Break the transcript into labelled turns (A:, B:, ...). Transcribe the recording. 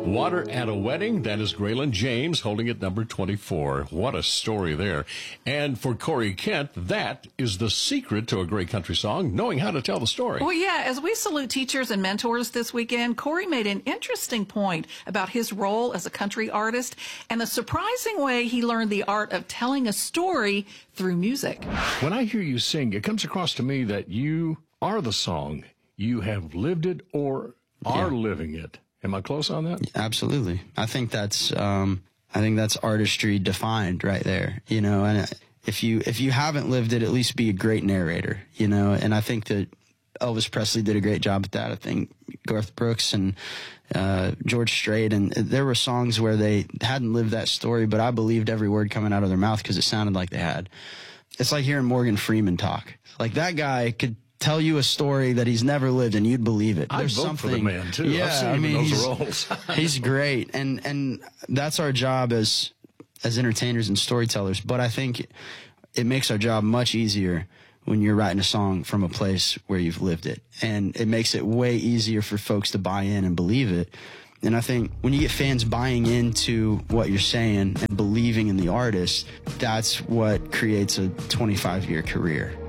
A: Water at a Wedding, that is Graylin James holding it number 24. What a story there. And for Corey Kent, that is the secret to a great country song, knowing how to tell the story.
B: Well, yeah, as we salute teachers and mentors this weekend, Corey made an interesting point about his role as a country artist and the surprising way he learned the art of telling a story through music.
A: When I hear you sing, it comes across to me that you are the song. You have lived it or are living it. Am I close on that?
C: Absolutely. I think that's artistry defined right there, you know, and if you haven't lived it, at least be a great narrator, you know, and I think that Elvis Presley did a great job at that. I think Garth Brooks and George Strait, and there were songs where they hadn't lived that story, but I believed every word coming out of their mouth because it sounded like they had. It's like hearing Morgan Freeman talk. Like, that guy could tell you a story that he's never lived, and you'd believe it.
A: I'd vote for the man, too.
C: Yeah,
A: I've seen him in those roles.
C: He's great, and that's our job as entertainers and storytellers. But I think it makes our job much easier when you're writing a song from a place where you've lived it, and it makes it way easier for folks to buy in and believe it. And I think when you get fans buying into what you're saying and believing in the artist, that's what creates a 25-year career.